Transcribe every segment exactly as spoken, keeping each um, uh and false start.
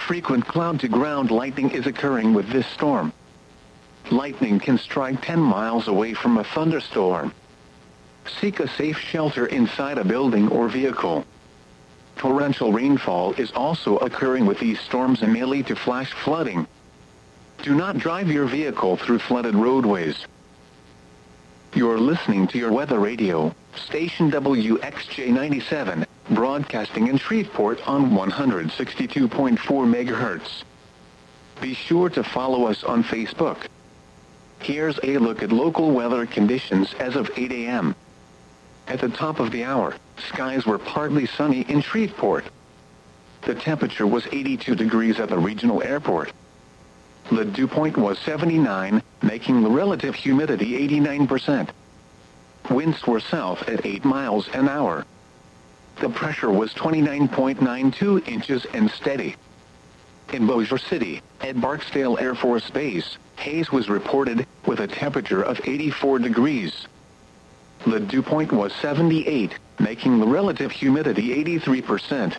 frequent cloud-to-ground lightning is occurring with this storm. Lightning can strike ten miles away from a thunderstorm. Seek a safe shelter inside a building or vehicle. Torrential rainfall is also occurring with these storms and may lead to flash flooding. Do not drive your vehicle through flooded roadways. You're listening to your weather radio, station W X J ninety-seven, broadcasting in Shreveport on one sixty-two point four megahertz. Be sure to follow us on Facebook. Here's a look at local weather conditions as of eight a m At the top of the hour, skies were partly sunny in Shreveport. The temperature was eighty-two degrees at the regional airport. The dew point was seventy-nine, making the relative humidity eighty-nine percent. Winds were south at eight miles an hour. The pressure was twenty-nine point nine two inches and steady. In Bossier City, at Barksdale Air Force Base, haze was reported, with a temperature of eighty-four degrees. The dew point was seventy-eight, making the relative humidity eighty-three percent.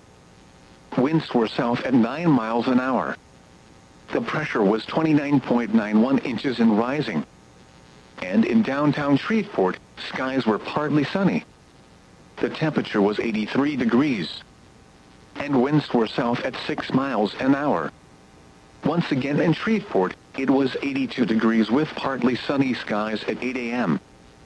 Winds were south at nine miles an hour. The pressure was twenty-nine point nine one inches and rising. And in downtown Shreveport, skies were partly sunny. The temperature was eighty-three degrees. And winds were south at six miles an hour. Once again in Shreveport, it was eighty-two degrees with partly sunny skies at eight a m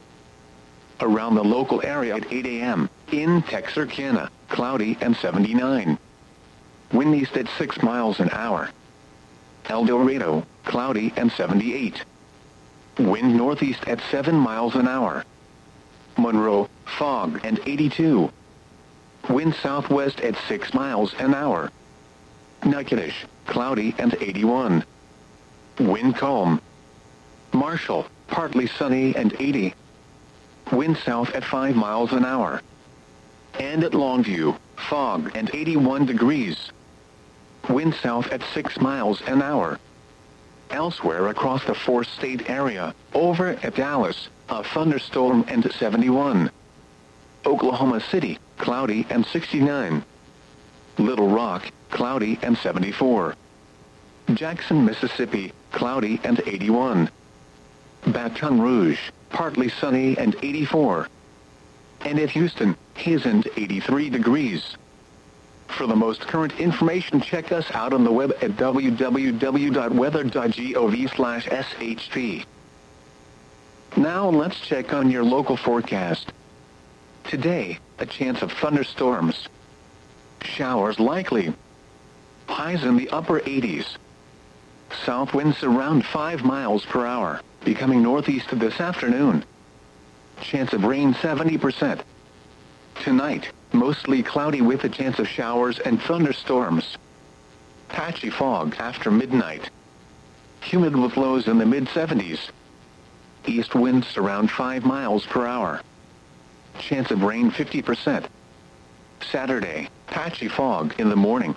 Around the local area at eight a m, in Texarkana, cloudy and seventy-nine. Wind east at six miles an hour. El Dorado, cloudy and seventy-eight. Wind northeast at seven miles an hour. Monroe, fog and eighty-two. Wind southwest at six miles an hour. Natchitoches, cloudy and eighty-one. Wind calm. Marshall, partly sunny and eighty. Wind south at five miles an hour. And at Longview, fog and eighty-one degrees. Wind south at six miles an hour. Elsewhere across the four-state area, over at Dallas, a thunderstorm and seventy-one. Oklahoma City, cloudy and sixty-nine. Little Rock, cloudy and seventy-four. Jackson, Mississippi, cloudy and eighty-one. Baton Rouge, partly sunny and eighty-four. And at Houston, haze and eighty-three degrees. For the most current information, check us out on the web at w w w dot weather dot gov slash s h p. Now let's check on your local forecast. Today, a chance of thunderstorms. Showers likely. Highs in the upper eighties. South winds around five miles per hour, becoming northeast this afternoon. Chance of rain seventy percent. Tonight, mostly cloudy with a chance of showers and thunderstorms. Patchy fog after midnight. Humid with lows in the mid seventies. East winds around five miles per hour. Chance of rain fifty percent. Saturday, patchy fog in the morning.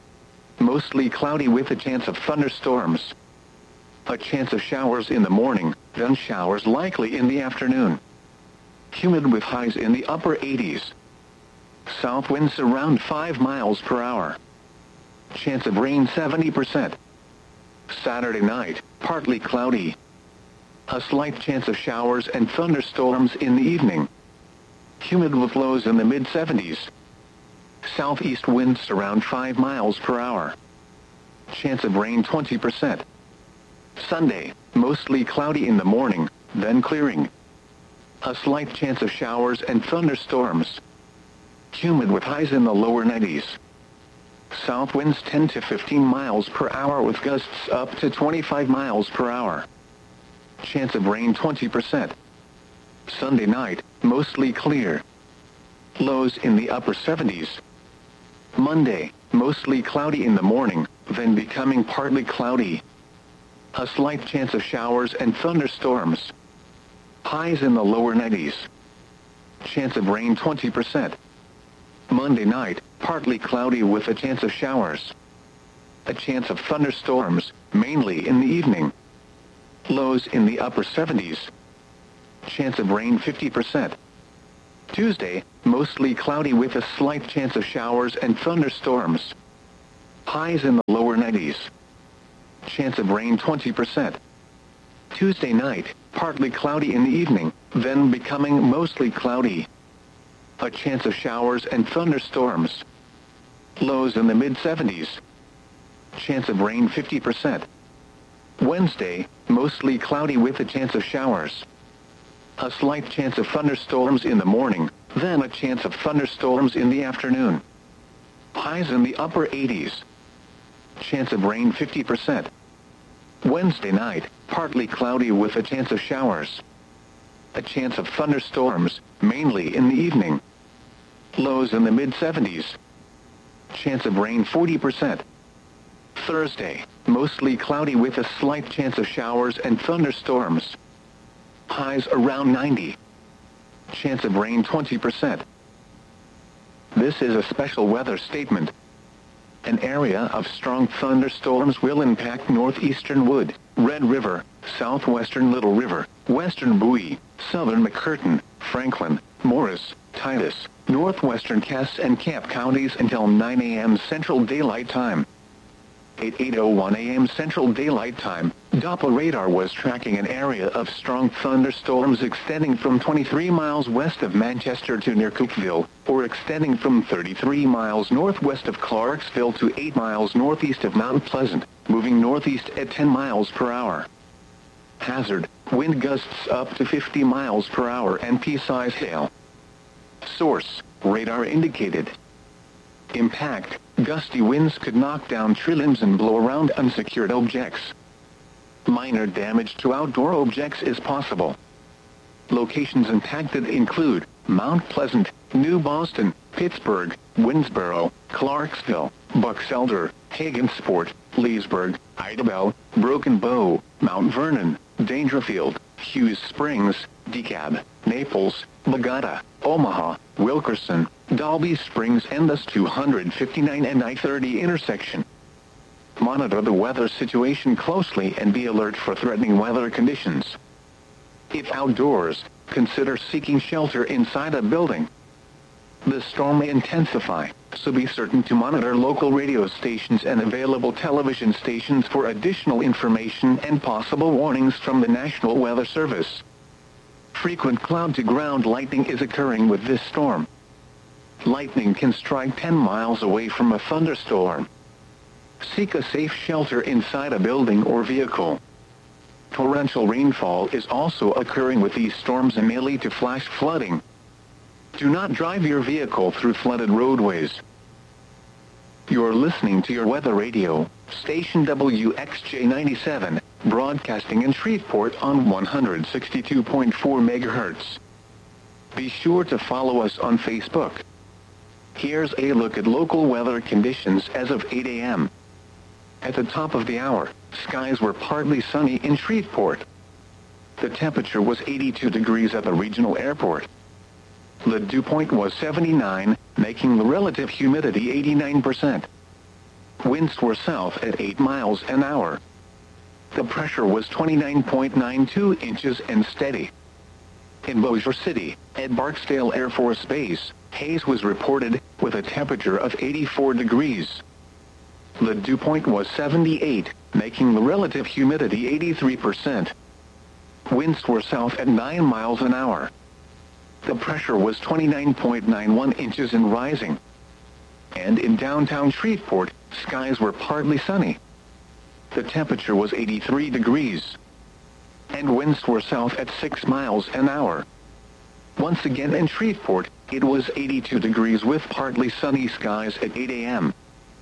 Mostly cloudy with a chance of thunderstorms. A chance of showers in the morning, then showers likely in the afternoon. Humid with highs in the upper eighties. South winds around five miles per hour. Chance of rain seventy percent. Saturday night, partly cloudy. A slight chance of showers and thunderstorms in the evening. Humid with lows in the mid seventies. Southeast winds around five miles per hour. Chance of rain twenty percent. Sunday, mostly cloudy in the morning, then clearing. A slight chance of showers and thunderstorms. Humid with highs in the lower nineties. South winds ten to fifteen miles per hour with gusts up to twenty-five miles per hour. Chance of rain twenty percent. Sunday night, mostly clear. Lows in the upper seventies. Monday, mostly cloudy in the morning, then becoming partly cloudy. A slight chance of showers and thunderstorms. Highs in the lower nineties. Chance of rain twenty percent. Monday night, partly cloudy with a chance of showers. A chance of thunderstorms, mainly in the evening. Lows in the upper seventies. Chance of rain fifty percent. Tuesday, mostly cloudy with a slight chance of showers and thunderstorms. Highs in the lower nineties. Chance of rain twenty percent. Tuesday night, partly cloudy in the evening, then becoming mostly cloudy. A chance of showers and thunderstorms. Lows in the mid seventies. Chance of rain fifty percent. Wednesday, mostly cloudy with a chance of showers. A slight chance of thunderstorms in the morning, then a chance of thunderstorms in the afternoon. Highs in the upper eighties. Chance of rain fifty percent. Wednesday night, partly cloudy with a chance of showers. A chance of thunderstorms, mainly in the evening. Lows in the mid seventies. Chance of rain forty percent. Thursday, mostly cloudy with a slight chance of showers and thunderstorms. Highs around ninety. Chance of rain twenty percent. This is a special weather statement. An area of strong thunderstorms will impact northeastern Wood, Red River, southwestern Little River, western Bowie, southern McCurtain, Franklin, Morris, Titus, northwestern Cass and Camp counties until nine a m Central Daylight Time. At eight oh one a m Central Daylight Time, Doppler radar was tracking an area of strong thunderstorms extending from twenty-three miles west of Manchester to near Cookville, or extending from thirty-three miles northwest of Clarksville to eight miles northeast of Mount Pleasant, moving northeast at ten miles per hour. Hazard, wind gusts up to fifty miles per hour and pea-size hail. Source, radar indicated. Impact, gusty winds could knock down tree limbs and blow around unsecured objects. Minor damage to outdoor objects is possible. Locations impacted include Mount Pleasant, New Boston, Pittsburgh, Winnsboro, Clarksville, Bucks Elder, Hagensport, Leesburg, Idabel, Broken Bow, Mount Vernon, Dangerfield, Hughes Springs, DeKalb, Naples, Bogota, Omaha, Wilkerson, Dalby Springs and the two fifty-nine and I thirty intersection. Monitor the weather situation closely and be alert for threatening weather conditions. If outdoors, consider seeking shelter inside a building. The storm may intensify, so be certain to monitor local radio stations and available television stations for additional information and possible warnings from the National Weather Service. Frequent cloud-to-ground lightning is occurring with this storm. Lightning can strike ten miles away from a thunderstorm. Seek a safe shelter inside a building or vehicle. Torrential rainfall is also occurring with these storms and may lead to flash flooding. Do not drive your vehicle through flooded roadways. You're listening to your weather radio, station W X J ninety-seven, broadcasting in Shreveport on one hundred sixty-two point four megahertz. Be sure to follow us on Facebook. Here's a look at local weather conditions as of eight a m At the top of the hour, skies were partly sunny in Shreveport. The temperature was eighty-two degrees at the regional airport. The dew point was seventy-nine, making the relative humidity eighty-nine percent. Winds were south at eight miles an hour. The pressure was twenty-nine point nine two inches and steady. In Bossier City, at Barksdale Air Force Base, haze was reported, with a temperature of eighty-four degrees. The dew point was seventy-eight, making the relative humidity eighty-three percent. Winds were south at nine miles an hour. The pressure was twenty-nine point nine one inches and rising. And in downtown Shreveport, skies were partly sunny. The temperature was eighty-three degrees. And winds were south at six miles an hour. Once again in Shreveport, it was eighty-two degrees with partly sunny skies at eight a m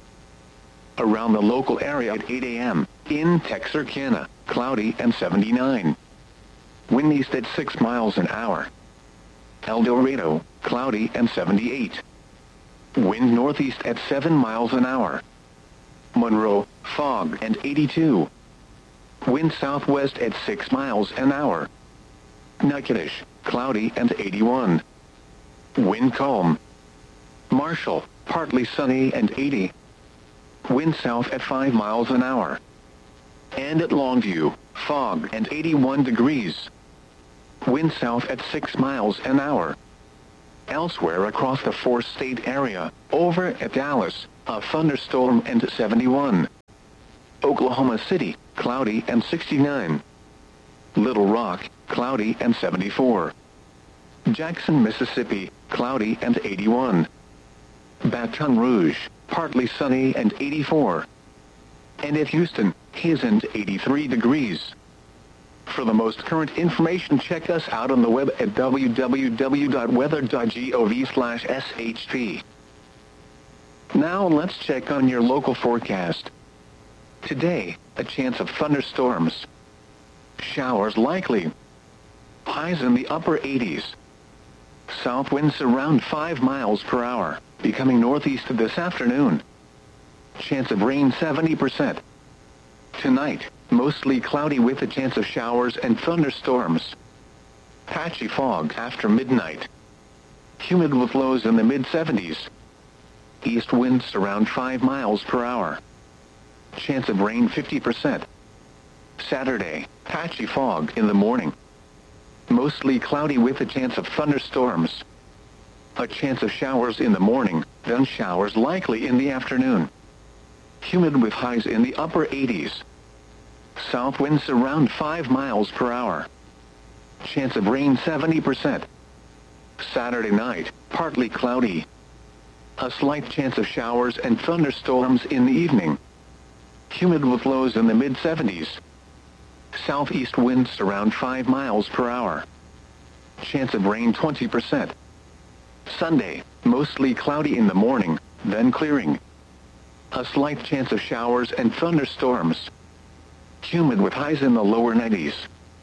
Around the local area at eight a m, in Texarkana, cloudy and seventy-nine. Wind east at six miles an hour. El Dorado, cloudy and seventy-eight. Wind northeast at seven miles an hour. Monroe, fog and eighty-two. Wind southwest at six miles an hour. Natchitoches, cloudy and eighty-one. Wind calm. Marshall, partly sunny and eighty. Wind south at five miles an hour. And at Longview, fog and eighty-one degrees. Wind south at six miles an hour. Elsewhere across the four-state area, over at Dallas, a thunderstorm and seventy-one. Oklahoma City, cloudy and sixty-nine. Little Rock, cloudy and seventy-four. Jackson, Mississippi, cloudy and eighty-one. Baton Rouge, partly sunny and eighty-four. And at Houston, hazy and eighty-three degrees. For the most current information, check us out on the web at w w w dot weather dot gov slash s h p. Now let's check on your local forecast. Today, a chance of thunderstorms. Showers likely. Highs in the upper eighties. South winds around five miles per hour, becoming northeast this afternoon. Chance of rain seventy percent. Tonight, mostly cloudy with a chance of showers and thunderstorms. Patchy fog after midnight. Humid with lows in the mid seventies. East winds around five miles per hour. Chance of rain fifty percent. Saturday, patchy fog in the morning. Mostly cloudy with a chance of thunderstorms. A chance of showers in the morning, then showers likely in the afternoon. Humid with highs in the upper eighties. South winds around five miles per hour. Chance of rain seventy percent. Saturday night, partly cloudy. A slight chance of showers and thunderstorms in the evening. Humid with lows in the mid seventies. Southeast winds around five miles per hour. Chance of rain twenty percent. Sunday, mostly cloudy in the morning, then clearing. A slight chance of showers and thunderstorms. Humid with highs in the lower nineties.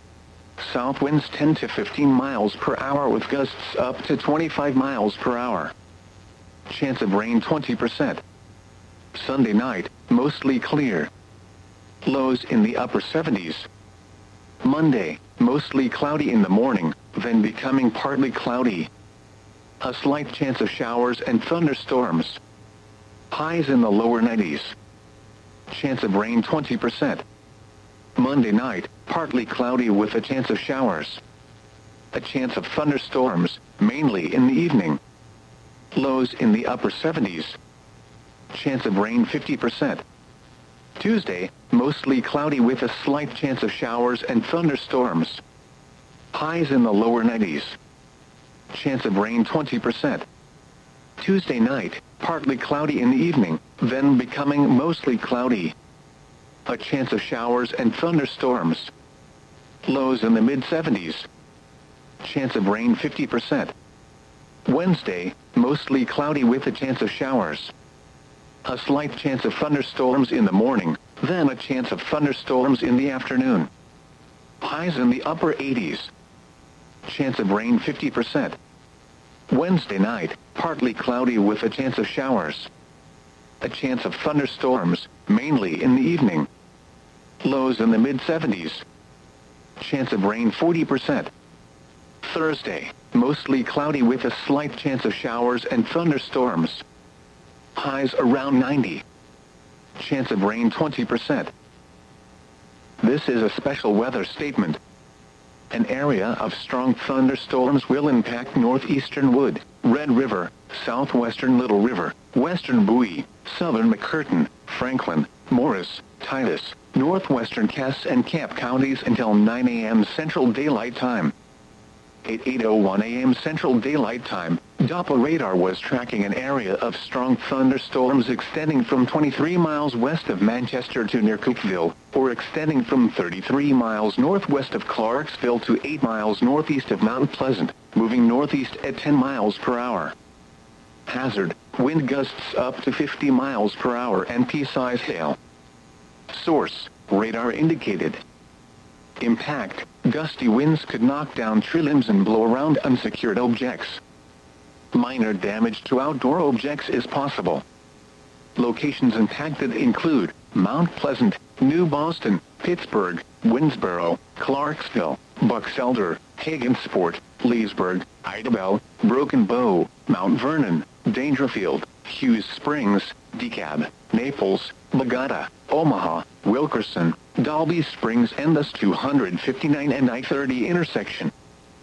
South winds ten to fifteen miles per hour with gusts up to twenty-five miles per hour. Chance of rain twenty percent. Sunday night, mostly clear. Lows in the upper seventies. Monday, mostly cloudy in the morning, then becoming partly cloudy. A slight chance of showers and thunderstorms. Highs in the lower nineties. Chance of rain twenty percent. Monday night, partly cloudy with a chance of showers. A chance of thunderstorms, mainly in the evening. Lows in the upper seventies. Chance of rain fifty percent. Tuesday, mostly cloudy with a slight chance of showers and thunderstorms. Highs in the lower nineties. Chance of rain twenty percent. Tuesday night, partly cloudy in the evening, then becoming mostly cloudy. A chance of showers and thunderstorms. Lows in the mid seventies. Chance of rain fifty percent. Wednesday, mostly cloudy with a chance of showers. A slight chance of thunderstorms in the morning, then a chance of thunderstorms in the afternoon. Highs in the upper eighties. Chance of rain fifty percent. Wednesday night, partly cloudy with a chance of showers. A chance of thunderstorms, mainly in the evening. Lows in the mid seventies. Chance of rain forty percent. Thursday, mostly cloudy with a slight chance of showers and thunderstorms. Highs around ninety. Chance of rain twenty percent. This is a special weather statement. An area of strong thunderstorms will impact northeastern Wood, Red River, southwestern Little River, western Bowie, southern McCurtain, Franklin, Morris, Titus, northwestern Cass and Camp counties until nine a m Central Daylight Time. At eight oh one a m Central Daylight Time, Doppler radar was tracking an area of strong thunderstorms extending from twenty-three miles west of Manchester to near Cookeville, or extending from thirty-three miles northwest of Clarksville to eight miles northeast of Mount Pleasant, moving northeast at ten miles per hour. Hazard, wind gusts up to fifty miles per hour and pea-size hail. Source, radar indicated. Impact, gusty winds could knock down tree limbs and blow around unsecured objects. Minor damage to outdoor objects is possible. Locations impacted include Mount Pleasant, New Boston, Pittsburgh, Winnsboro, Clarksville, Bucks Elder, Hagensport, Leesburg, Idabel, Broken Bow, Mount Vernon, Dangerfield, Hughes Springs, DeKalb, Naples, Bogota, Omaha, Wilkerson, Dalby Springs and the two fifty-nine and I thirty intersection.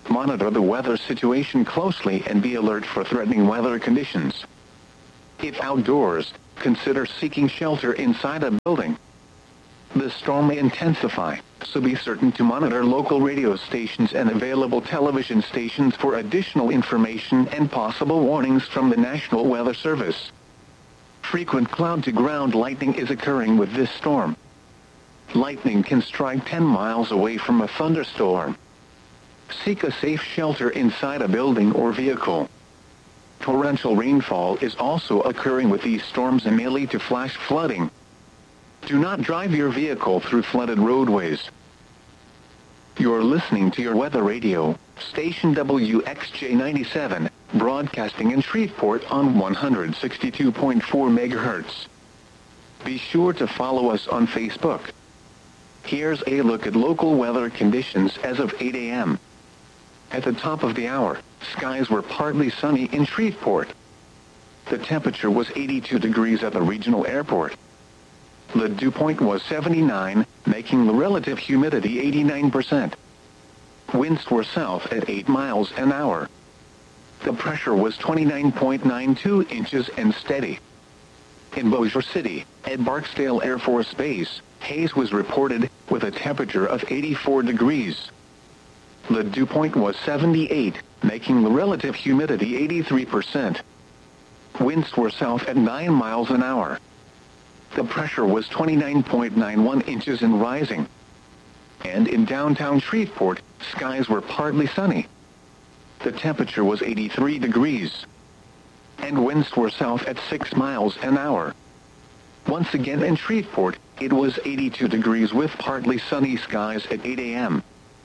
Monitor the weather situation closely and be alert for threatening weather conditions. If outdoors, consider seeking shelter inside a building. The storm may intensify, so be certain to monitor local radio stations and available television stations for additional information and possible warnings from the National Weather Service. Frequent cloud-to-ground lightning is occurring with this storm. Lightning can strike ten miles away from a thunderstorm. Seek a safe shelter inside a building or vehicle. Torrential rainfall is also occurring with these storms and may lead to flash flooding. Do not drive your vehicle through flooded roadways. You're listening to your weather radio, station W X J ninety-seven, broadcasting in Shreveport on one hundred sixty-two point four megahertz. Be sure to follow us on Facebook. Here's a look at local weather conditions as of eight a m At the top of the hour, skies were partly sunny in Shreveport. The temperature was eighty-two degrees at the regional airport. The dew point was seventy-nine, making the relative humidity eighty-nine percent. Winds were south at eight miles an hour. The pressure was twenty-nine point nine two inches and steady. In Bossier City, at Barksdale Air Force Base, haze was reported, with a temperature of eighty-four degrees. The dew point was seventy-eight, making the relative humidity eighty-three percent. Winds were south at nine miles an hour. The pressure was twenty-nine point nine one inches and rising. And in downtown Shreveport, skies were partly sunny. The temperature was eighty-three degrees. And winds were south at six miles an hour. Once again in Shreveport, it was eighty-two degrees with partly sunny skies at eight a m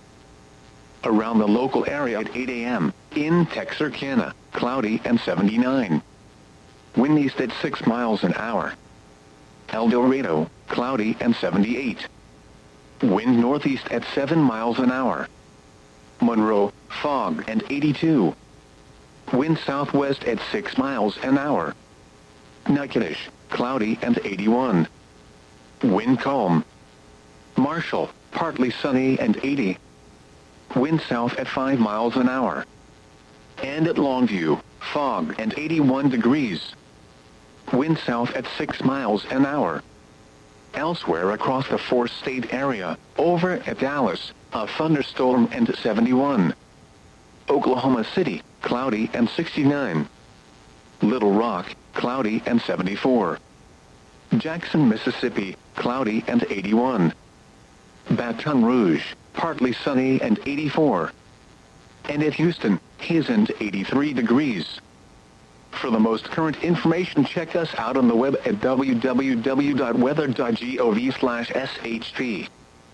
Around the local area at eight a m, in Texarkana, cloudy and seventy-nine. Wind east at six miles an hour. El Dorado, cloudy and seventy-eight. Wind northeast at seven miles an hour. Monroe, fog and eighty-two. Wind southwest at six miles an hour. Natchitoches, cloudy and eighty-one. Wind calm. Marshall, partly sunny and eighty. Wind south at five miles an hour. And at Longview, fog and eighty-one degrees. Wind south at six miles an hour. Elsewhere across the four-state area, over at Dallas, a thunderstorm and seventy-one. Oklahoma City, cloudy and sixty-nine. Little Rock, cloudy and seventy-four. Jackson, Mississippi, cloudy and eighty-one. Baton Rouge, partly sunny and eighty-four. And at Houston, haze and eighty-three degrees. For the most current information, check us out on the web at w w w dot weather dot gov slash s h p.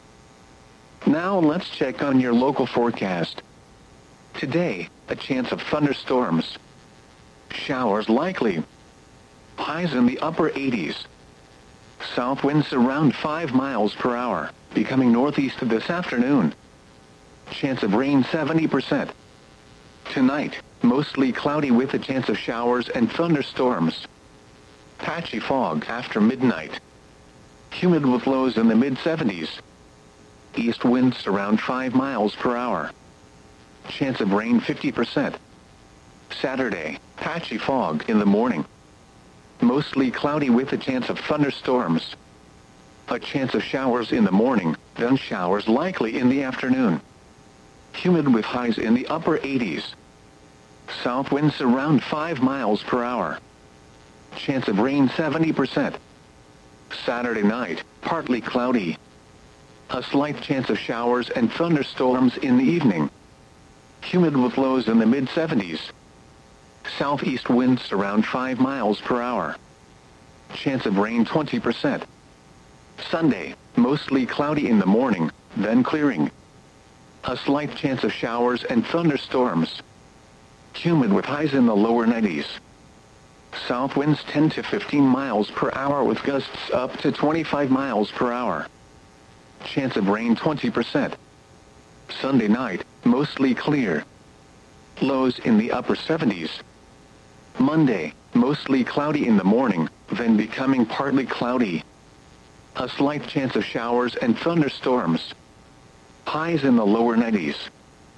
Now let's check on your local forecast. Today, a chance of thunderstorms. Showers likely. Highs in the upper eighties. South winds around five miles per hour, becoming northeast this afternoon. Chance of rain seventy percent. Tonight, mostly cloudy with a chance of showers and thunderstorms. Patchy fog after midnight. Humid with lows in the mid seventies. East winds around five miles per hour. Chance of rain fifty percent. Saturday, patchy fog in the morning. Mostly cloudy with a chance of thunderstorms. A chance of showers in the morning, then showers likely in the afternoon. Humid with highs in the upper eighties. South winds around five miles per hour. Chance of rain seventy percent. Saturday night, partly cloudy. A slight chance of showers and thunderstorms in the evening. Humid with lows in the mid seventies. Southeast winds around five miles per hour. Chance of rain twenty percent. Sunday, mostly cloudy in the morning, then clearing. A slight chance of showers and thunderstorms. Humid with highs in the lower nineties. South winds ten to fifteen miles per hour with gusts up to twenty-five miles per hour. Chance of rain twenty percent. Sunday night, mostly clear. Lows in the upper seventies. Monday, mostly cloudy in the morning, then becoming partly cloudy. A slight chance of showers and thunderstorms. Highs in the lower nineties.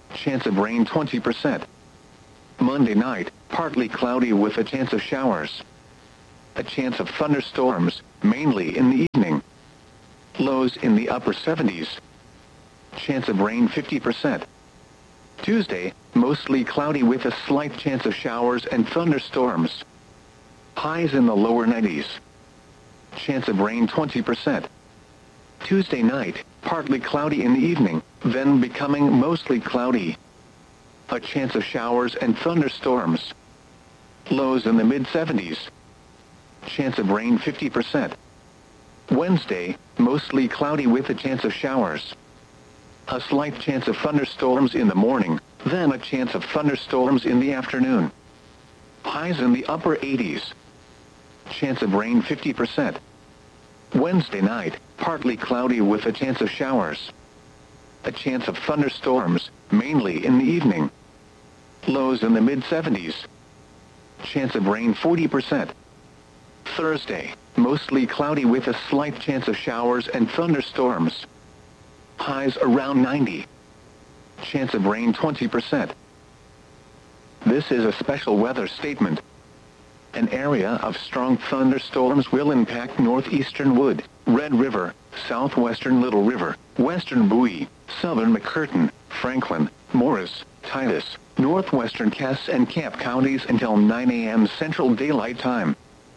Chance of rain twenty percent. Monday night, partly cloudy with a chance of showers. A chance of thunderstorms, mainly in the evening. Lows in the upper seventies. Chance of rain fifty percent. Tuesday, mostly cloudy with a slight chance of showers and thunderstorms. Highs in the lower nineties. Chance of rain twenty percent. Tuesday night, partly cloudy in the evening, then becoming mostly cloudy. A chance of showers and thunderstorms. Lows in the mid seventies. Chance of rain fifty percent. Wednesday, mostly cloudy with a chance of showers. A slight chance of thunderstorms in the morning, then a chance of thunderstorms in the afternoon. Highs in the upper eighties. Chance of rain fifty percent. Wednesday night, partly cloudy with a chance of showers. A chance of thunderstorms, mainly in the evening. Lows in the mid seventies. Chance of rain forty percent. Thursday, mostly cloudy with a slight chance of showers and thunderstorms. Highs around ninety. Chance of rain twenty percent. This is a special weather statement. An area of strong thunderstorms will impact northeastern Wood, Red River, southwestern Little River, western Bowie, southern McCurtain, Franklin, Morris, Titus, northwestern Cass and Camp counties until nine a m Central Daylight Time.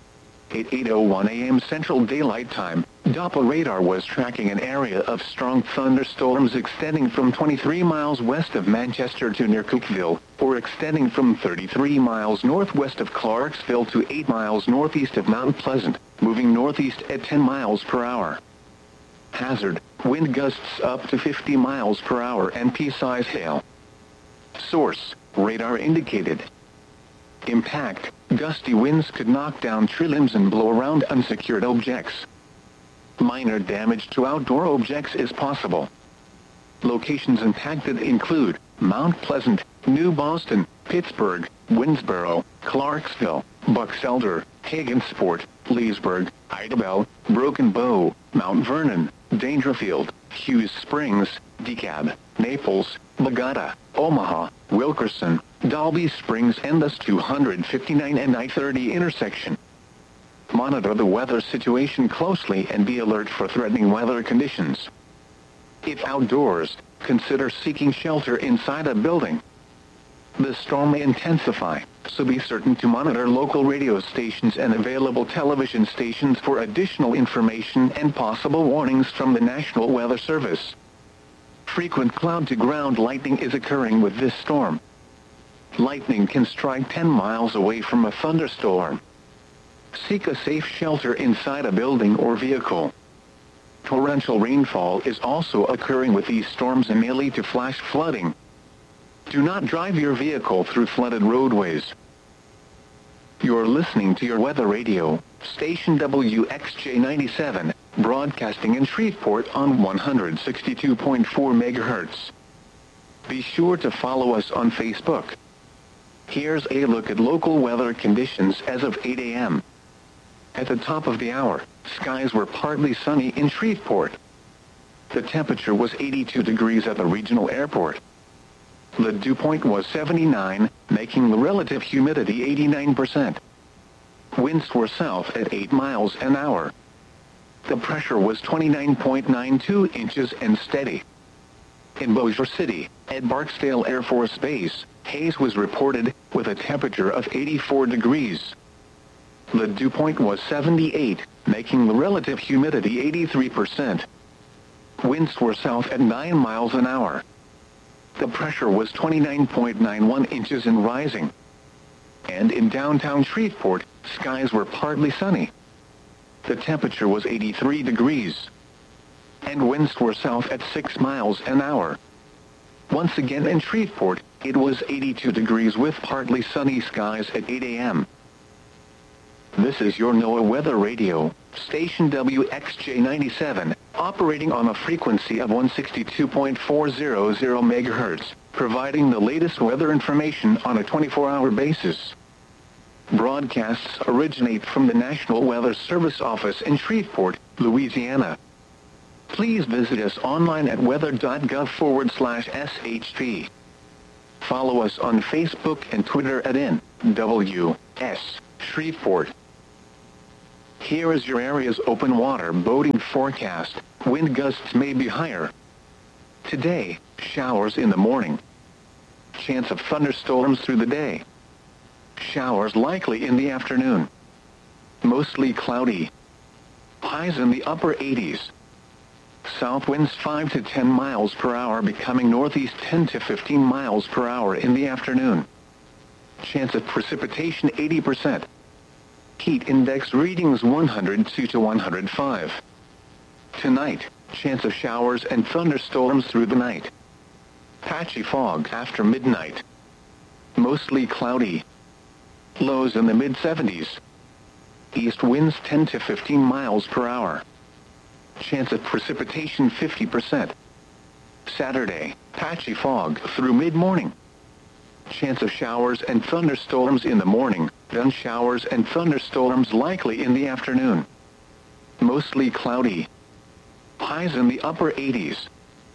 At eight oh one a m Central Daylight Time, Doppler radar was tracking an area of strong thunderstorms extending from twenty-three miles west of Manchester to near Cookville, or extending from thirty-three miles northwest of Clarksville to eight miles northeast of Mount Pleasant, moving northeast at ten miles per hour. Hazard, wind gusts up to fifty miles per hour and pea-size hail. Source, radar indicated. Impact, gusty winds could knock down tree limbs and blow around unsecured objects. Minor damage to outdoor objects is possible. Locations impacted include Mount Pleasant, New Boston, Pittsburgh, Winnsboro, Clarksville, Bucks Elder, Hagensport, Leesburg, Idabel, Broken Bow, Mount Vernon, Dangerfield, Hughes Springs, DeKalb, Naples, Bogota, Omaha, Wilkerson, Dalby Springs and the two fifty-nine and I thirty intersection. Monitor the weather situation closely and be alert for threatening weather conditions. If outdoors, consider seeking shelter inside a building. The storm may intensify, so be certain to monitor local radio stations and available television stations for additional information and possible warnings from the National Weather Service. Frequent cloud-to-ground lightning is occurring with this storm. Lightning can strike ten miles away from a thunderstorm. Seek a safe shelter inside a building or vehicle. Torrential rainfall is also occurring with these storms and may lead to flash flooding. Do not drive your vehicle through flooded roadways. You're listening to your weather radio, station W X J ninety-seven, broadcasting in Shreveport on one sixty-two point four megahertz. Be sure to follow us on Facebook. Here's a look at local weather conditions as of eight a m At the top of the hour, skies were partly sunny in Shreveport. The temperature was eighty-two degrees at the regional airport. The dew point was seventy-nine, making the relative humidity eighty-nine percent. Winds were south at eight miles an hour. The pressure was twenty-nine point nine two inches and steady. In Bossier City, at Barksdale Air Force Base, haze was reported, with a temperature of eighty-four degrees. The dew point was seventy-eight, making the relative humidity eighty-three percent. Winds were south at nine miles an hour. The pressure was twenty-nine point nine one inches and rising. And in downtown Shreveport, skies were partly sunny. The temperature was eighty-three degrees. And winds were south at six miles an hour. Once again in Shreveport, it was eighty-two degrees with partly sunny skies at eight a m This is your NOAA Weather Radio, station W X J ninety-seven, operating on a frequency of one sixty-two point four hundred megahertz, providing the latest weather information on a twenty-four hour basis. Broadcasts originate from the National Weather Service office in Shreveport, Louisiana. Please visit us online at weather dot gov forward slash S H P. Follow us on Facebook and Twitter at N W S Shreveport. Here is your area's open water boating forecast. Wind gusts may be higher. Today, showers in the morning. Chance of thunderstorms through the day. Showers likely in the afternoon. Mostly cloudy. Highs in the upper eighties. South winds five to ten miles per hour becoming northeast ten to fifteen miles per hour in the afternoon. Chance of precipitation eighty percent. Heat index readings one hundred two to one hundred five. Tonight, chance of showers and thunderstorms through the night. Patchy fog after midnight. Mostly cloudy. Lows in the mid seventies. East winds ten to fifteen miles per hour. Chance of precipitation fifty percent. Saturday, patchy fog through mid-morning. Chance of showers and thunderstorms in the morning, then showers and thunderstorms likely in the afternoon. Mostly cloudy. Highs in the upper eighties.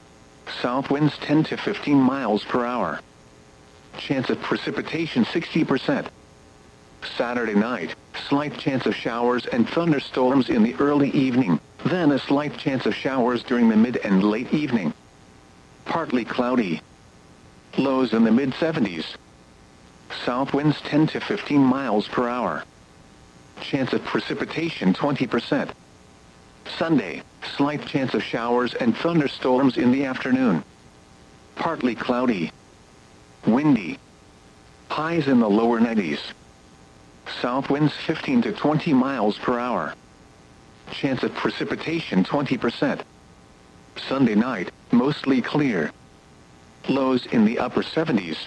South winds ten to fifteen miles per hour. Chance of precipitation sixty percent. Saturday night, slight chance of showers and thunderstorms in the early evening, then a slight chance of showers during the mid and late evening. Partly cloudy. Lows in the mid seventies. South winds ten to fifteen miles per hour. Chance of precipitation twenty percent. Sunday, slight chance of showers and thunderstorms in the afternoon. Partly cloudy. Windy. Highs in the lower nineties. South winds fifteen to twenty miles per hour. Chance of precipitation twenty percent. Sunday night, mostly clear. Lows in the upper seventies.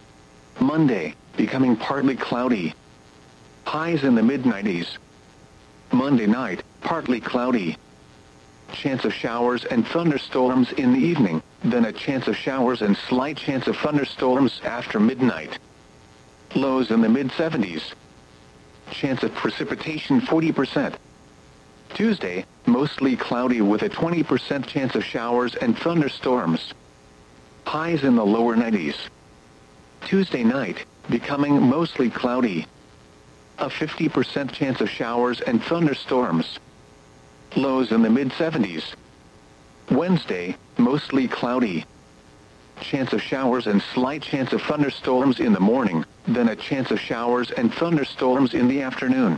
Monday, becoming partly cloudy. Highs in the mid nineties. Monday night, partly cloudy. Chance of showers and thunderstorms in the evening, then a chance of showers and slight chance of thunderstorms after midnight. Lows in the mid seventies. Chance of precipitation forty percent. Tuesday, mostly cloudy with a twenty percent chance of showers and thunderstorms. Highs in the lower nineties. Tuesday night, becoming mostly cloudy. A fifty percent chance of showers and thunderstorms. Lows in the mid seventies. Wednesday, mostly cloudy. Chance of showers and slight chance of thunderstorms in the morning, then a chance of showers and thunderstorms in the afternoon.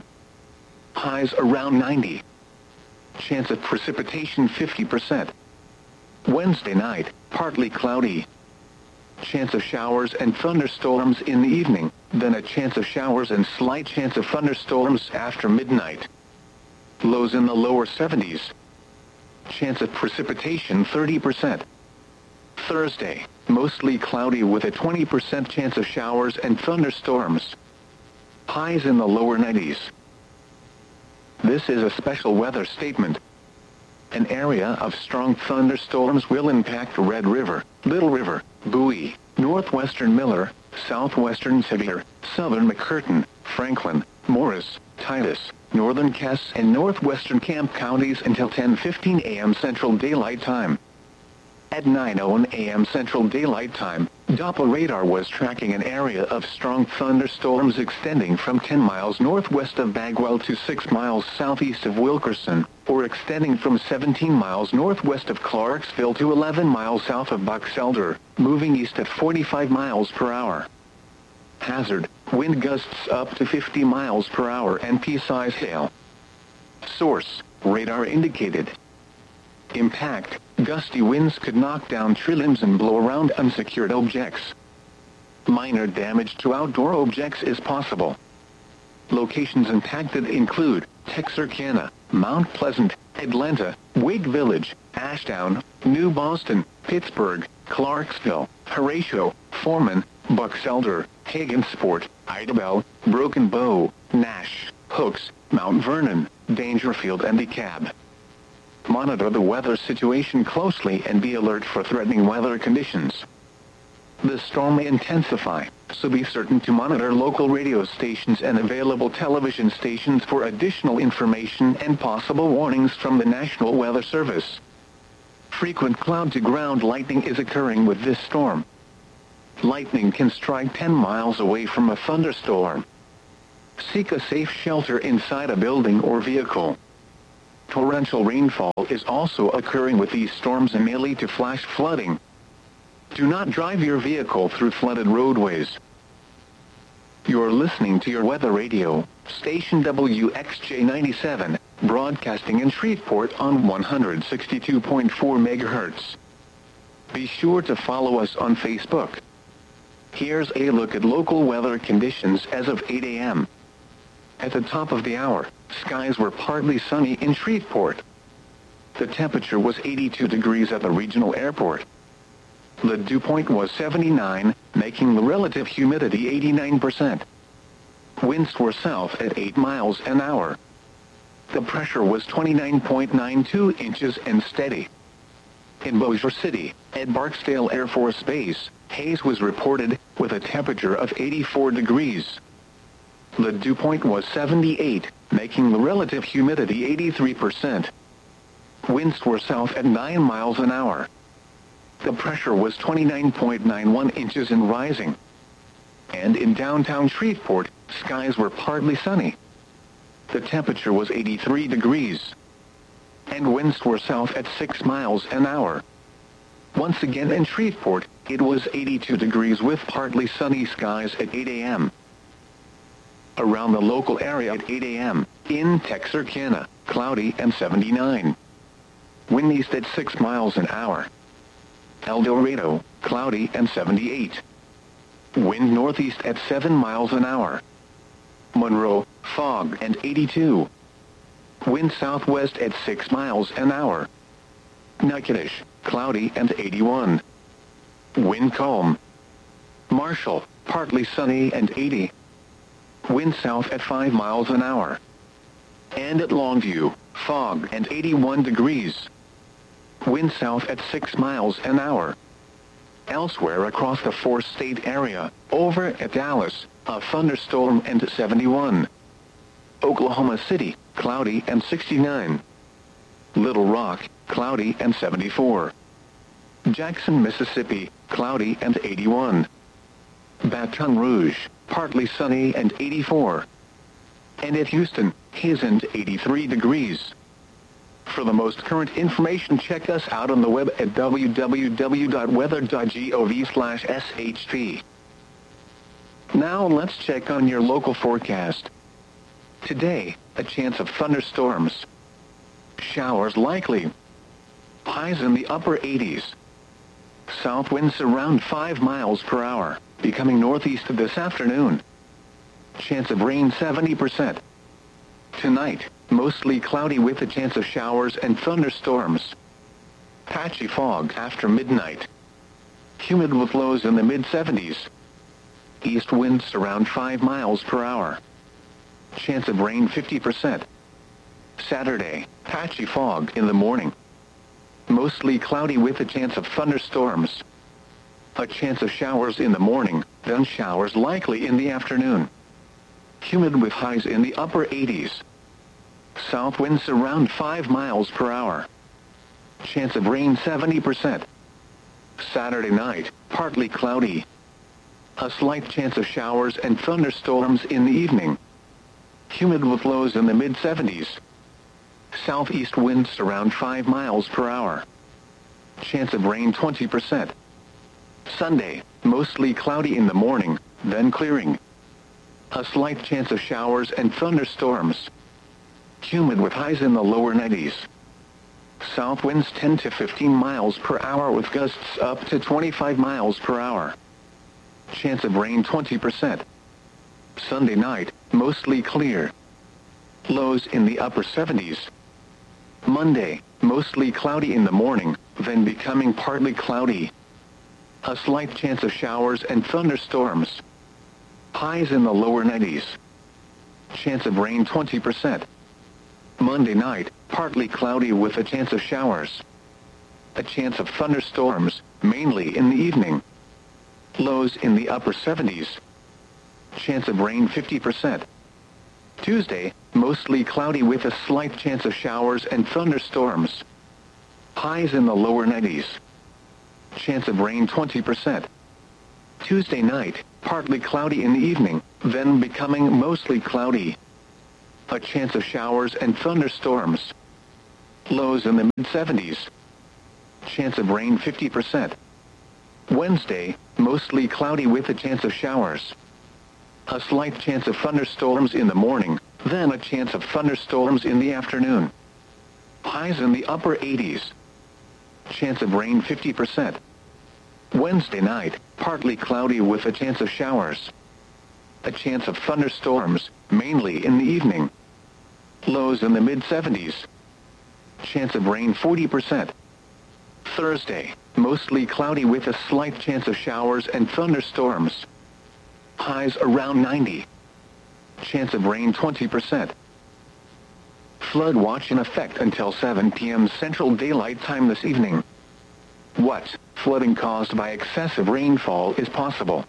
Highs around ninety. Chance of precipitation fifty percent. Wednesday night, partly cloudy. Chance of showers and thunderstorms in the evening, then a chance of showers and slight chance of thunderstorms after midnight. Lows in the lower seventies. Chance of precipitation thirty percent. Thursday, mostly cloudy with a twenty percent chance of showers and thunderstorms. Highs in the lower nineties. This is a special weather statement. An area of strong thunderstorms will impact Red River, Little River, Bowie, northwestern Miller, southwestern Sevier, southern McCurtain, Franklin, Morris, Titus, northern Cass and northwestern Camp counties until ten fifteen a m Central Daylight Time. At nine oh one a m Central Daylight Time, Doppler radar was tracking an area of strong thunderstorms extending from ten miles northwest of Bagwell to six miles southeast of Wilkerson, or extending from seventeen miles northwest of Clarksville to eleven miles south of Box Elder, moving east at forty-five miles per hour. Hazard, wind gusts up to fifty miles per hour and pea-size hail. Source, radar indicated. Impact, gusty winds could knock down tree limbs and blow around unsecured objects. Minor damage to outdoor objects is possible. Locations impacted include Texarkana, Mount Pleasant, Atlanta, Wake Village, Ashdown, New Boston, Pittsburgh, Clarksville, Horatio, Foreman, Box Elder, Hagensport, Idabel, Broken Bow, Nash, Hooks, Mount Vernon, Dangerfield and DeKalb. Monitor the weather situation closely and be alert for threatening weather conditions. The storm may intensify, so be certain to monitor local radio stations and available television stations for additional information and possible warnings from the National Weather Service. Frequent cloud-to-ground lightning is occurring with this storm. Lightning can strike ten miles away from a thunderstorm. Seek a safe shelter inside a building or vehicle. Torrential rainfall is also occurring with these storms and may lead to flash flooding. Do not drive your vehicle through flooded roadways. You're listening to your weather radio, station W X J ninety-seven, broadcasting in Shreveport on one sixty-two point four megahertz. Be sure to follow us on Facebook. Here's a look at local weather conditions as of eight a m At the top of the hour, skies were partly sunny in Shreveport. The temperature was eighty-two degrees at the regional airport. The dew point was seventy-nine, making the relative humidity eighty-nine percent. Winds were south at eight miles an hour. The pressure was twenty-nine point nine two inches and steady. In Bossier City, at Barksdale Air Force Base, haze was reported, with a temperature of eighty-four degrees. The dew point was seventy-eight, making the relative humidity eighty-three percent. Winds were south at nine miles an hour. The pressure was twenty-nine point nine one inches and rising. And in downtown Shreveport, skies were partly sunny. The temperature was eighty-three degrees. And winds were south at six miles an hour. Once again in Shreveport, it was eighty-two degrees with partly sunny skies at eight a m Around the local area at eight a m, in Texarkana, cloudy and seventy-nine. Wind east at six miles an hour. El Dorado, cloudy and seventy-eight. Wind northeast at seven miles an hour. Monroe, fog and eighty-two. Wind southwest at six miles an hour. Natchitoches, cloudy and eighty-one. Wind calm. Marshall, partly sunny and eighty. Wind south at five miles an hour. And at Longview, fog and eighty-one degrees. Wind south at six miles an hour. Elsewhere across the four-state area, over at Dallas, a thunderstorm and seventy-one. Oklahoma City, cloudy and sixty-nine. Little Rock, cloudy and seventy-four. Jackson, Mississippi, cloudy and eighty-one. Baton Rouge, partly sunny and eighty-four. And at Houston, haze and eighty-three degrees. For the most current information, check us out on the web at w w w dot weather dot gov slash s h p. Now let's check on your local forecast. Today, a chance of thunderstorms. Showers likely. Highs in the upper eighties. South winds around five miles per hour, becoming northeast this afternoon. Chance of rain seventy percent. Tonight, mostly cloudy with a chance of showers and thunderstorms. Patchy fog after midnight. Humid with lows in the mid seventies. East winds around five miles per hour. Chance of rain fifty percent. Saturday, patchy fog in the morning. Mostly cloudy with a chance of thunderstorms. A chance of showers in the morning, then showers likely in the afternoon. Humid with highs in the upper eighties. South winds around five miles per hour. Chance of rain seventy percent. Saturday night, partly cloudy. A slight chance of showers and thunderstorms in the evening. Humid with lows in the mid seventies. Southeast winds around five miles per hour. Chance of rain twenty percent. Sunday, mostly cloudy in the morning, then clearing. A slight chance of showers and thunderstorms. Humid with highs in the lower nineties. South winds ten to fifteen miles per hour with gusts up to twenty-five miles per hour. Chance of rain twenty percent. Sunday night, mostly clear. Lows in the upper seventies. Monday, mostly cloudy in the morning, then becoming partly cloudy. A slight chance of showers and thunderstorms. Highs in the lower nineties. Chance of rain twenty percent. Monday night, partly cloudy with a chance of showers. A chance of thunderstorms, mainly in the evening. Lows in the upper seventies. Chance of rain fifty percent. Tuesday, mostly cloudy with a slight chance of showers and thunderstorms. Highs in the lower nineties. Chance of rain twenty percent. Tuesday night, partly cloudy in the evening, then becoming mostly cloudy. A chance of showers and thunderstorms. Lows in the mid seventies. Chance of rain fifty percent. Wednesday, mostly cloudy with a chance of showers. A slight chance of thunderstorms in the morning, then a chance of thunderstorms in the afternoon. Highs in the upper eighties. Chance of rain fifty percent. Wednesday night, partly cloudy with a chance of showers. A chance of thunderstorms, mainly in the evening. Lows in the mid seventies. Chance of rain forty percent. Thursday, mostly cloudy with a slight chance of showers and thunderstorms. Highs around ninety. Chance of rain twenty percent. Flood watch in effect until seven p m Central Daylight Time this evening. What flooding caused by excessive rainfall is possible?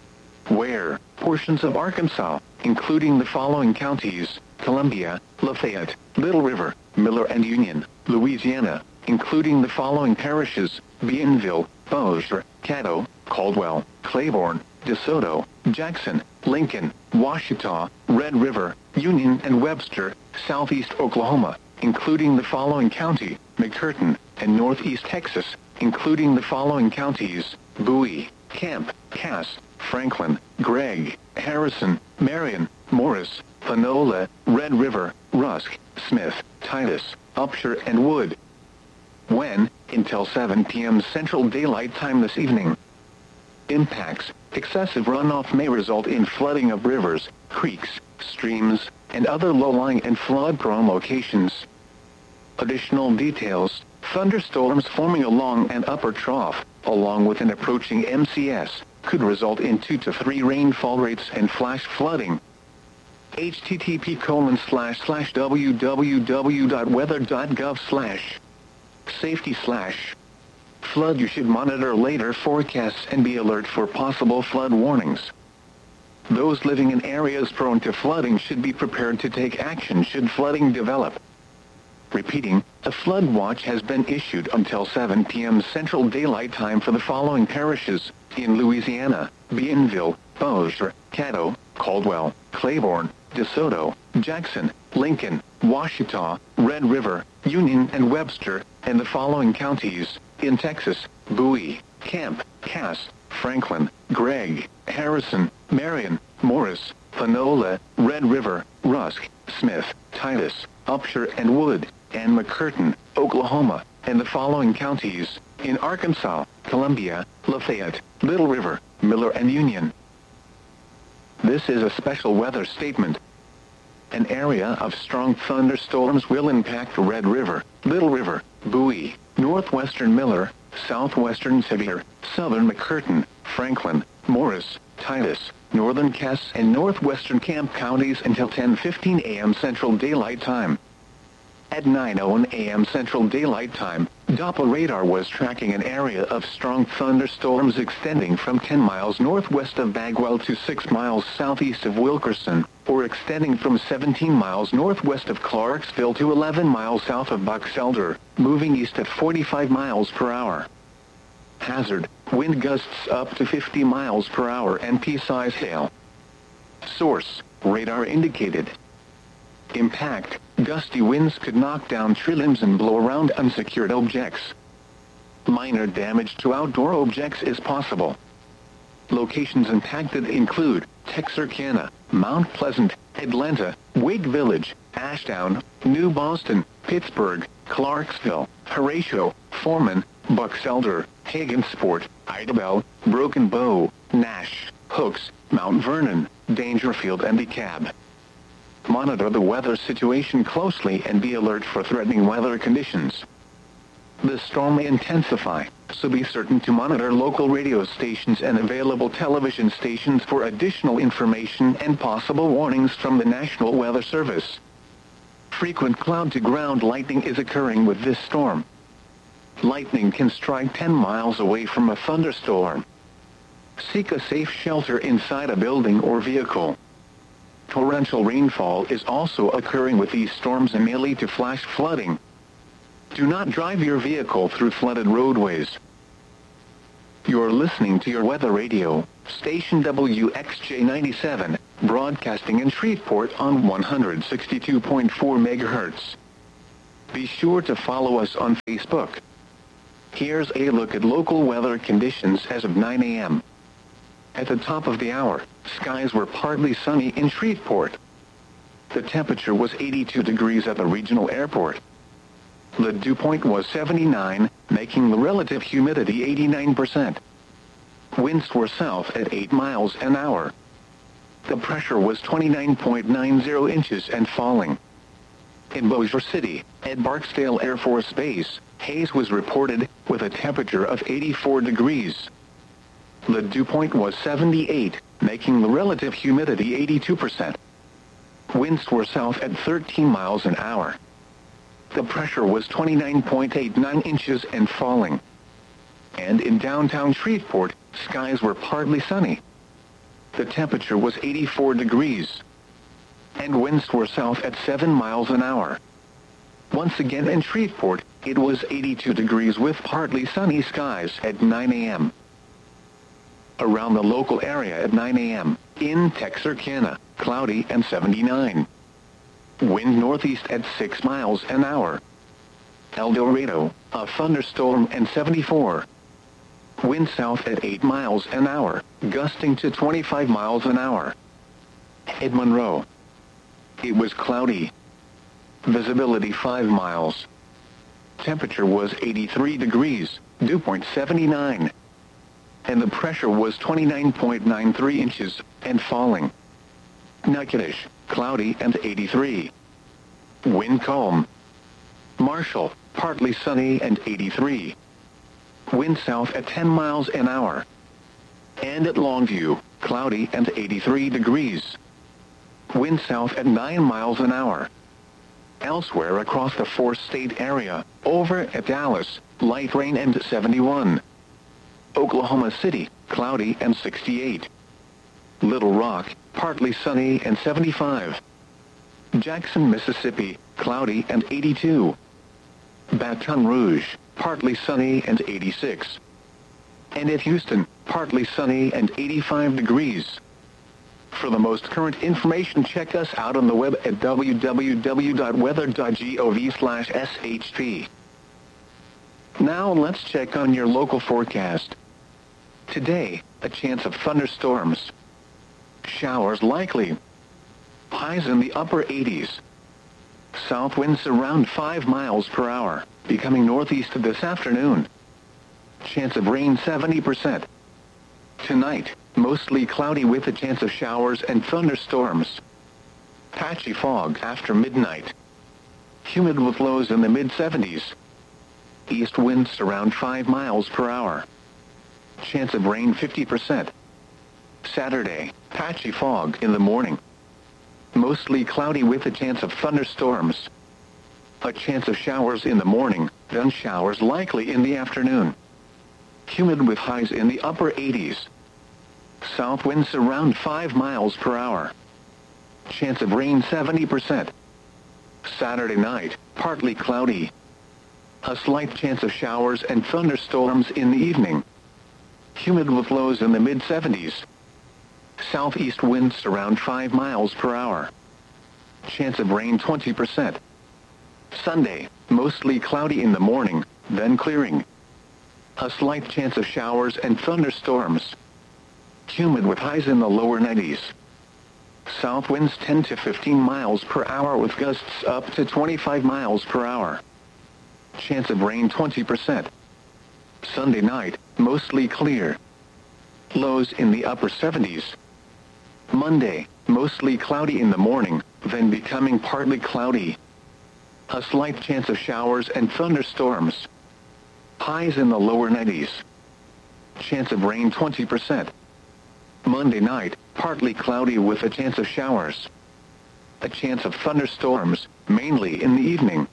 Where portions of Arkansas, including the following counties: Columbia, Lafayette, Little River, Miller and Union; Louisiana, including the following parishes: Bienville, Bossier, Caddo, Caldwell, Claiborne, DeSoto, Jackson, Lincoln, Washita, Red River, Union and Webster; Southeast Oklahoma, including the following county: McCurtain; and Northeast Texas, including the following counties: Bowie, Camp, Cass, Franklin, Gregg, Harrison, Marion, Morris, Panola, Red River, Rusk, Smith, Titus, Upshur and Wood. When, until seven p m Central Daylight Time this evening. Impacts: excessive runoff may result in flooding of rivers, creeks, streams, and other low-lying and flood-prone locations. Additional details: thunderstorms forming along an upper trough, along with an approaching M C S, could result in two to three rainfall rates and flash flooding. H T T P colon slash slash www dot weather dot gov slash safety slash flood. You should monitor later forecasts and be alert for possible flood warnings. Those living in areas prone to flooding should be prepared to take action should flooding develop. Repeating, a flood watch has been issued until seven p m Central Daylight Time for the following parishes: in Louisiana: Bienville, Bossier, Caddo, Caldwell, Claiborne, DeSoto, Jackson, Lincoln, Washita, Red River, Union and Webster; and the following counties: in Texas: Bowie, Camp, Cass, Franklin, Gregg, Harrison, Marion, Morris, Panola, Red River, Rusk, Smith, Titus, Upshur and Wood; and McCurtain, Oklahoma; and the following counties: in Arkansas: Columbia, Lafayette, Little River, Miller and Union. This is a special weather statement. An area of strong thunderstorms will impact Red River, Little River, Bowie, northwestern Miller, southwestern Sevier, southern McCurtain, Franklin, Morris, Titus, northern Cass and northwestern Camp counties until ten fifteen a m Central Daylight Time. At nine oh one a m Central Daylight Time, Doppler radar was tracking an area of strong thunderstorms extending from ten miles northwest of Bagwell to six miles southeast of Wilkerson, or extending from seventeen miles northwest of Clarksville to eleven miles south of Box Elder, moving east at forty-five miles per hour. Hazard: wind gusts up to fifty miles per hour and pea-size hail. Source: radar indicated. Impact: gusty winds could knock down tree limbs and blow around unsecured objects. Minor damage to outdoor objects is possible. Locations impacted include Texarkana, Mount Pleasant, Atlanta, Wake Village, Ashdown, New Boston, Pittsburgh, Clarksville, Horatio, Foreman, Box Elder, Hagensport, Idabel, Broken Bow, Nash, Hooks, Mount Vernon, Dangerfield and DeKalb. Monitor the weather situation closely and be alert for threatening weather conditions. The storm may intensify, so be certain to monitor local radio stations and available television stations for additional information and possible warnings from the National Weather Service. Frequent cloud-to-ground lightning is occurring with this storm. Lightning can strike ten miles away from a thunderstorm. Seek a safe shelter inside a building or vehicle. Torrential rainfall is also occurring with these storms and may lead to flash flooding. Do not drive your vehicle through flooded roadways. You're listening to your weather radio, station W X J ninety-seven, broadcasting in Shreveport on one hundred sixty-two point four megahertz. Be sure to follow us on Facebook. Here's a look at local weather conditions as of nine a m At the top of the hour, skies were partly sunny in Shreveport. The temperature was eighty-two degrees at the regional airport. The dew point was seventy-nine, making the relative humidity eighty-nine percent. Winds were south at eight miles an hour. The pressure was twenty-nine point nine zero inches and falling. In Bossier City, at Barksdale Air Force Base, haze was reported, with a temperature of eighty-four degrees. The dew point was seventy-eight, making the relative humidity eighty-two percent. Winds were south at thirteen miles an hour. The pressure was twenty-nine point eight nine inches and falling. And in downtown Shreveport, skies were partly sunny. The temperature was eighty-four degrees. And winds were south at seven miles an hour. Once again in Shreveport, it was eighty-two degrees with partly sunny skies at nine a m Around the local area at nine a m, in Texarkana, cloudy and seventy-nine. Wind northeast at six miles an hour. El Dorado, a thunderstorm and seventy-four. Wind south at eight miles an hour, gusting to twenty-five miles an hour. At Monroe, it was cloudy. Visibility five miles. Temperature was eighty-three degrees, dew point seventy-nine. And the pressure was twenty-nine point nine three inches and falling. Natchitoches, cloudy and eighty-three. Wind calm. Marshall, partly sunny and eighty-three. Wind south at ten miles an hour. And at Longview, cloudy and eighty-three degrees. Wind south at nine miles an hour. Elsewhere across the four-state area, over at Dallas, light rain and seventy-one. Oklahoma City, cloudy and sixty-eight. Little Rock, partly sunny and seventy-five. Jackson, Mississippi, cloudy and eighty-two. Baton Rouge, partly sunny and eighty-six. And at Houston, partly sunny and eighty-five degrees. For the most current information, check us out on the web at w w w dot weather dot gov slash s h p. Now let's check on your local forecast. Today, a chance of thunderstorms. Showers likely. Highs in the upper eighties. South winds around five miles per hour, becoming northeast this afternoon. Chance of rain seventy percent. Tonight, mostly cloudy with a chance of showers and thunderstorms. Patchy fog after midnight. Humid with lows in the mid seventies. East winds around five miles per hour. Chance of rain fifty percent. Saturday, patchy fog in the morning. Mostly cloudy with a chance of thunderstorms. A chance of showers in the morning, then showers likely in the afternoon. Humid with highs in the upper eighties. South winds around five miles per hour. Chance of rain seventy percent. Saturday night, partly cloudy. A slight chance of showers and thunderstorms in the evening. Humid with lows in the mid seventies. Southeast winds around five miles per hour. Chance of rain twenty percent. Sunday, mostly cloudy in the morning, then clearing. A slight chance of showers and thunderstorms. Humid with highs in the lower nineties. South winds ten to fifteen miles per hour with gusts up to twenty-five miles per hour. Chance of rain twenty percent. Sunday night, mostly clear. Lows in the upper seventies. Monday, mostly cloudy in the morning, then becoming partly cloudy. A slight chance of showers and thunderstorms. Highs in the lower nineties. Chance of rain twenty percent. Monday night, partly cloudy with a chance of showers. A chance of thunderstorms, mainly in the evening.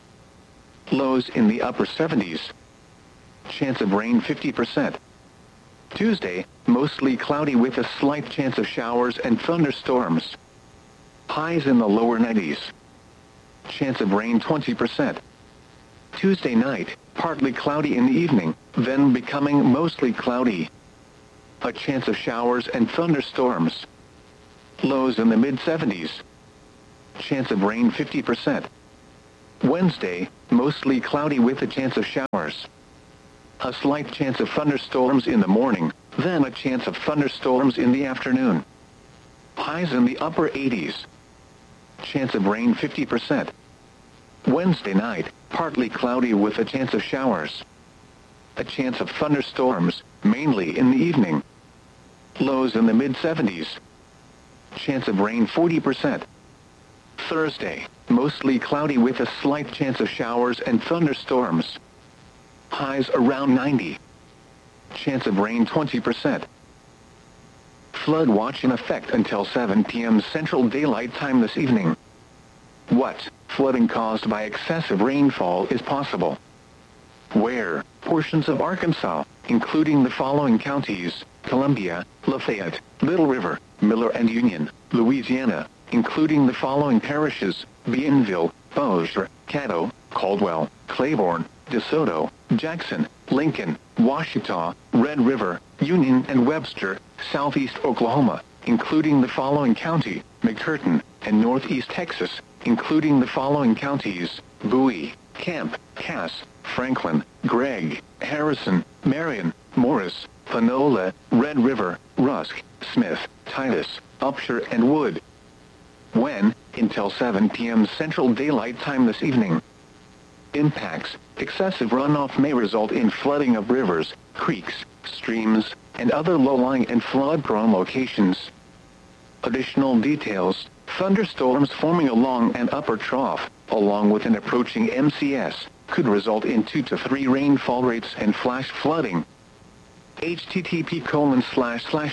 Lows in the upper seventies. Chance of rain fifty percent. Tuesday, mostly cloudy with a slight chance of showers and thunderstorms. Highs in the lower nineties. Chance of rain twenty percent. Tuesday night, partly cloudy in the evening, then becoming mostly cloudy. a chance of showers and thunderstorms. Lows in the mid seventies. Chance of rain fifty percent. Wednesday, mostly cloudy with a chance of showers. A slight chance of thunderstorms in the morning, then a chance of thunderstorms in the afternoon. Highs in the upper eighties. Chance of rain fifty percent. Wednesday night, partly cloudy with a chance of showers. A chance of thunderstorms, mainly in the evening. Lows in the mid seventies. Chance of rain forty percent. Thursday, mostly cloudy with a slight chance of showers and thunderstorms. Highs around ninety. Chance of rain twenty percent. Flood watch in effect until seven p m Central Daylight Time this evening. What flooding caused by excessive rainfall is possible? Where portions of Arkansas, including the following counties: Columbia, Lafayette, Little River, Miller and Union, Louisiana, including the following parishes: Bienville, Bossier, Caddo, Caldwell, Claiborne, DeSoto, Jackson, Lincoln, Washita, Red River, Union and Webster, Southeast Oklahoma, including the following county: McCurtain, and Northeast Texas, including the following counties: Bowie, Camp, Cass, Franklin, Gregg, Harrison, Marion, Morris, Panola, Red River, Rusk, Smith, Titus, Upshur and Wood. When, until seven p m Central Daylight Time this evening. Impacts: excessive runoff may result in flooding of rivers, creeks, streams, and other low-lying and flood-prone locations. Additional details: thunderstorms forming along an upper trough, along with an approaching M C S, could result in two to three rainfall rates and flash flooding. http colon slash slash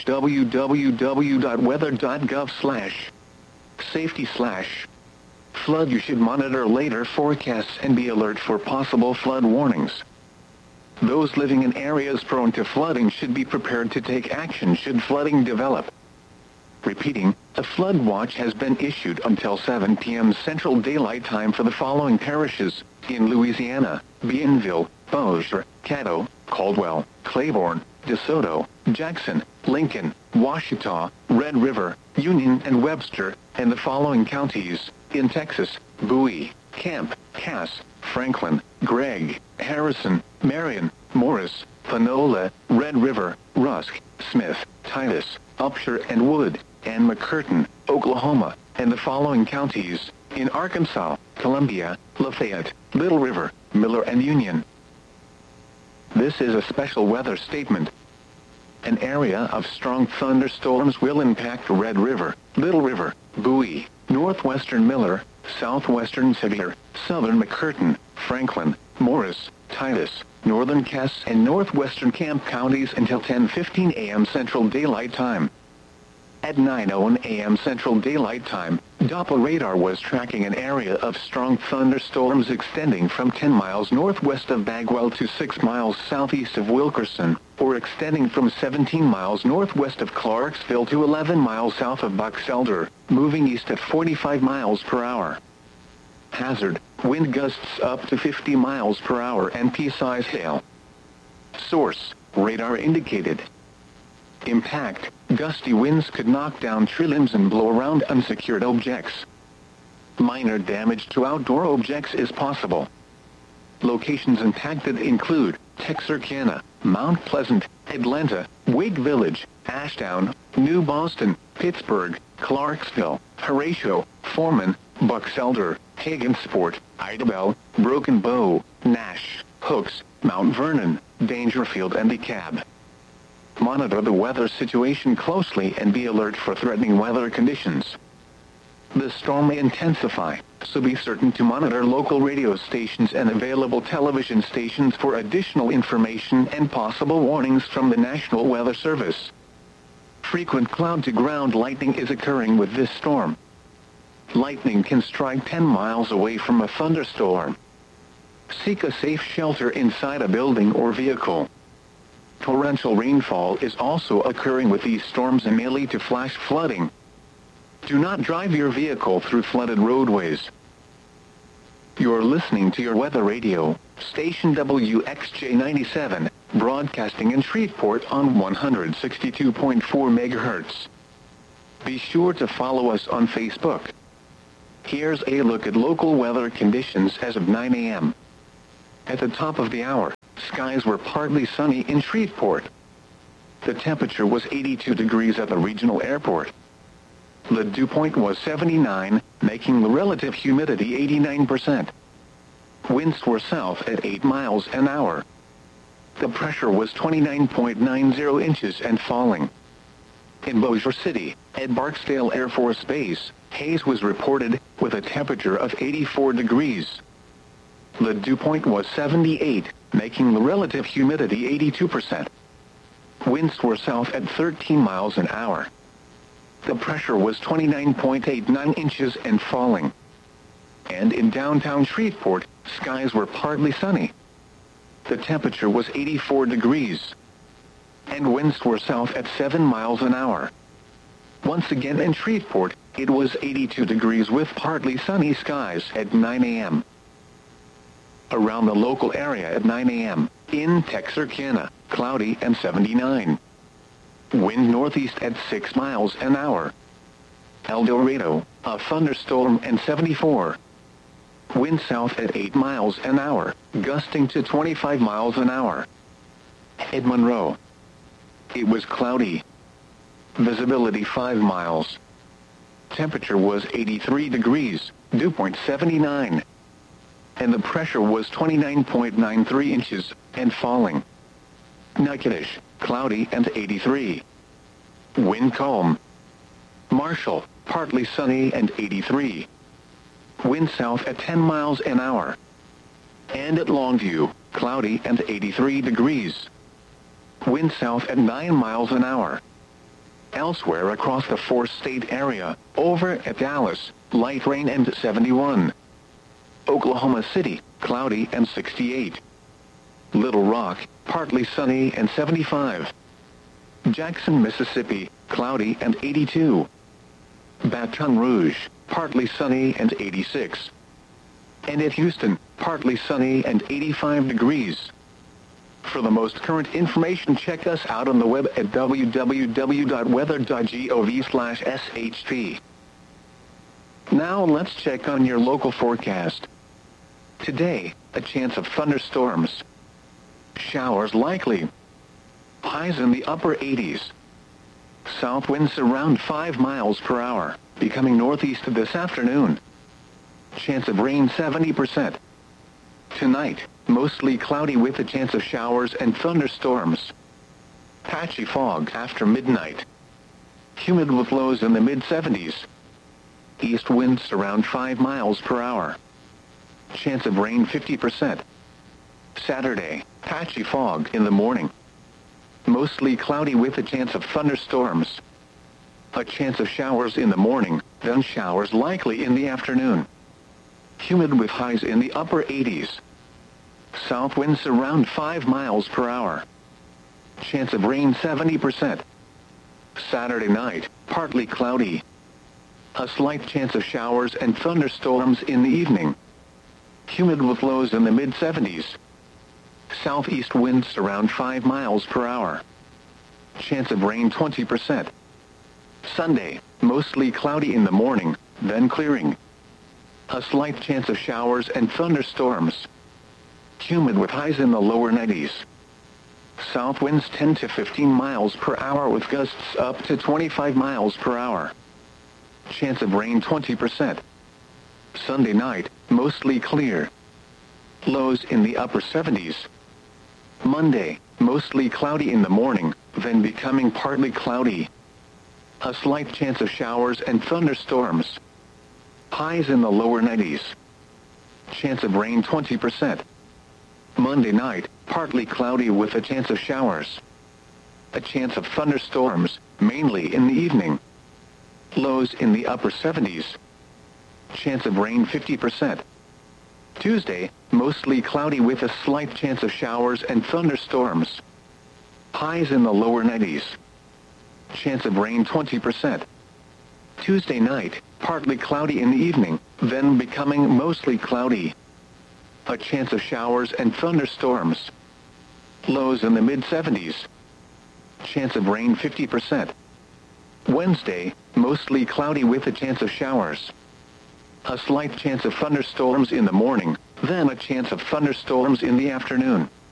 www.weather.gov slash safety slash flood. You should monitor later forecasts and be alert for possible flood warnings. Those living in areas prone to flooding should be prepared to take action should flooding develop. Repeating, a flood watch has been issued until seven p m Central Daylight Time for the following parishes: in Louisiana: Bienville, Bossier, Caddo, Caldwell, Claiborne, DeSoto, Jackson, Lincoln, Washita, Red River, Union and Webster, and the following counties: in Texas: Bowie, Camp, Cass, Franklin, Gregg, Harrison, Marion, Morris, Panola, Red River, Rusk, Smith, Titus, Upshur and Wood, and McCurtain, Oklahoma, and the following counties: in Arkansas: Columbia, Lafayette, Little River, Miller and Union. This is a special weather statement. An area of strong thunderstorms will impact Red River, Little River, Bowie, northwestern Miller, southwestern Sevier, southern McCurtain, Franklin, Morris, Titus, northern Cass and northwestern Camp counties until ten fifteen a m Central Daylight Time. At nine oh one a m Central Daylight Time, Doppler radar was tracking an area of strong thunderstorms extending from ten miles northwest of Bagwell to six miles southeast of Wilkerson, or extending from seventeen miles northwest of Clarksville to eleven miles south of Box Elder, moving east at forty-five miles per hour. Hazard: wind gusts up to fifty miles per hour and pea-size hail. Source: radar indicated. Impact: gusty winds could knock down tree limbs and blow around unsecured objects. Minor damage to outdoor objects is possible. Locations impacted include Texarkana, Mount Pleasant, Atlanta, Wake Village, Ashdown, New Boston, Pittsburgh, Clarksville, Horatio, Foreman, Box Elder, Hagensport, Idabel, Broken Bow, Nash, Hooks, Mount Vernon, Dangerfield and DeKalb. Monitor the weather situation closely and be alert for threatening weather conditions. The storm may intensify, so be certain to monitor local radio stations and available television stations for additional information and possible warnings from the National Weather Service. Frequent cloud-to-ground lightning is occurring with this storm. Lightning can strike ten miles away from a thunderstorm. Seek a safe shelter inside a building or vehicle. Torrential rainfall is also occurring with these storms and may lead to flash flooding. Do not drive your vehicle through flooded roadways. You are listening to your weather radio, station W X J ninety-seven, broadcasting in Shreveport on one hundred sixty-two point four megahertz. Be sure to follow us on Facebook. Here's a look at local weather conditions as of nine a m At the top of the hour, skies were partly sunny in Shreveport. The temperature was eighty-two degrees at the regional airport. The dew point was seventy-nine, making the relative humidity eighty-nine percent. Winds were south at eight miles an hour. The pressure was twenty-nine point nine zero inches and falling. In Bossier City, at Barksdale Air Force Base, haze was reported with a temperature of eighty-four degrees. The dew point was seventy-eight, making the relative humidity eighty-two percent. Winds were south at thirteen miles an hour. The pressure was twenty-nine point eight nine inches and falling. And in downtown Shreveport, skies were partly sunny. The temperature was eighty-four degrees. And winds were south at seven miles an hour. Once again in Shreveport, it was eighty-two degrees with partly sunny skies at nine a m Around the local area at nine a m, in Texarkana, cloudy and seventy-nine. Wind northeast at six miles an hour. El Dorado, a thunderstorm and seventy-four. Wind south at eight miles an hour, gusting to twenty-five miles an hour. At Monroe, it was cloudy. Visibility five miles. Temperature was eighty-three degrees, dew point seventy-nine. And the pressure was twenty-nine point nine three inches and falling. Natchitoches, cloudy and eighty-three. Wind calm. Marshall, partly sunny and eighty-three. Wind south at ten miles an hour. And at Longview, cloudy and eighty-three degrees. Wind south at nine miles an hour. Elsewhere across the four-state area, over at Dallas, light rain and seventy-one. Oklahoma City, cloudy and sixty-eight. Little Rock, partly sunny and seventy-five. Jackson, Mississippi, cloudy and eighty-two. Baton Rouge, partly sunny and eighty-six. And at Houston, partly sunny and eighty-five degrees. For the most current information, check us out on the web at w w w dot weather dot gov slash s h p. Now let's check on your local forecast. Today, a chance of thunderstorms. Showers likely. Highs in the upper eighties. South winds around five miles per hour, becoming northeast this afternoon. Chance of rain seventy percent. Tonight, mostly cloudy with a chance of showers and thunderstorms. Patchy fog after midnight. Humid with lows in the mid seventies. East winds around five miles per hour. Chance of rain fifty percent. Saturday, patchy fog in the morning. Mostly cloudy with a chance of thunderstorms. A chance of showers in the morning, then showers likely in the afternoon. Humid with highs in the upper eighties. South winds around five miles per hour. Chance of rain seventy percent. Saturday night, partly cloudy. A slight chance of showers and thunderstorms in the evening. Humid with lows in the mid seventies. Southeast winds around five miles per hour. Chance of rain twenty percent. Sunday, mostly cloudy in the morning, then clearing. A slight chance of showers and thunderstorms. Humid with highs in the lower nineties. South winds ten to fifteen miles per hour with gusts up to twenty-five miles per hour. Chance of rain twenty percent. Sunday night, mostly clear. Lows in the upper seventies. Monday, mostly cloudy in the morning, then becoming partly cloudy. A slight chance of showers and thunderstorms. Highs in the lower nineties. Chance of rain twenty percent. Monday night, partly cloudy with a chance of showers. A chance of thunderstorms, mainly in the evening. Lows in the upper seventies. Chance of rain fifty percent. Tuesday, mostly cloudy with a slight chance of showers and thunderstorms. Highs in the lower nineties. Chance of rain twenty percent. Tuesday night, partly cloudy in the evening, then becoming mostly cloudy. A chance of showers and thunderstorms. Lows in the mid seventies. Chance of rain fifty percent. Wednesday, mostly cloudy with a chance of showers. A slight chance of thunderstorms in the morning, then a chance of thunderstorms in the afternoon.